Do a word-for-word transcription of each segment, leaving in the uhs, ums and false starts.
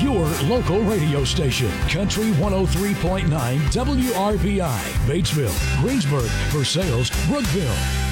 your local radio station. Country one oh three point nine W R B I, Batesville, Greensburg, Versailles, Brookville.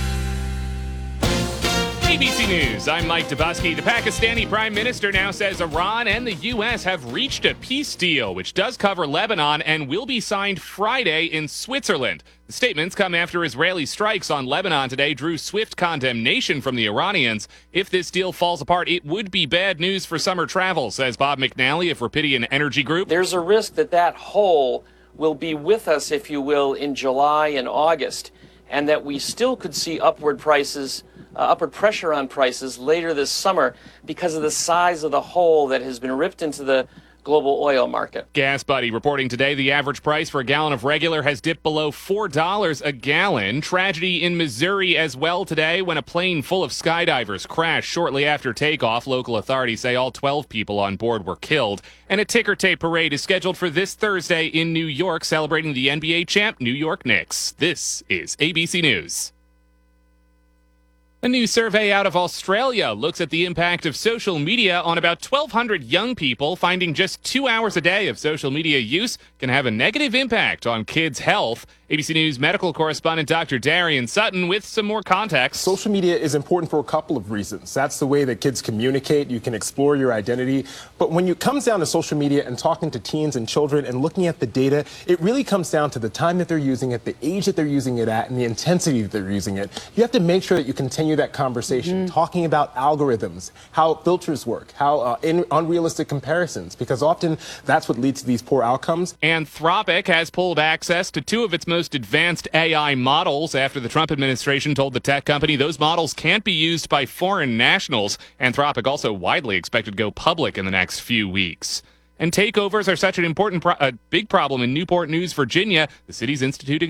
A B C News, I'm Mike Dubusky. The Pakistani Prime Minister now says Iran and the U S have reached a peace deal, which does cover Lebanon and will be signed Friday in Switzerland. The statements come after Israeli strikes on Lebanon today drew swift condemnation from the Iranians. If this deal falls apart, it would be bad news for summer travel, says Bob McNally of Rapidian Energy Group. There's a risk that that hole will be with us, if you will, in July and August, and that we still could see upward prices Uh, upward pressure on prices later this summer because of the size of the hole that has been ripped into the global oil market. Gas Buddy reporting today the average price for a gallon of regular has dipped below four dollars a gallon. Tragedy in Missouri as well today when a plane full of skydivers crashed shortly after takeoff. Local authorities say all twelve people on board were killed. And a ticker tape parade is scheduled for this Thursday in New York, celebrating the N B A champ New York Knicks. This is A B C News. A new survey out of Australia looks at the impact of social media on about twelve hundred young people, finding just two hours a day of social media use can have a negative impact on kids' health. A B C News medical correspondent Doctor Darian Sutton with some more context. Social media is important for a couple of reasons. That's the way that kids communicate. You can explore your identity. But when it comes down to social media and talking to teens and children and looking at the data, it really comes down to the time that they're using it, the age that they're using it at, and the intensity that they're using it. You have to make sure that you continue that conversation, mm-hmm. talking about algorithms, how filters work, how uh, in, unrealistic comparisons, because often that's what leads to these poor outcomes. Anthropic has pulled access to two of its most advanced A I models after the Trump administration told the tech company those models can't be used by foreign nationals. Anthropic also widely expected to go public in the next few weeks. And takeovers are such an important, pro- a big problem in Newport News, Virginia. The city's instituting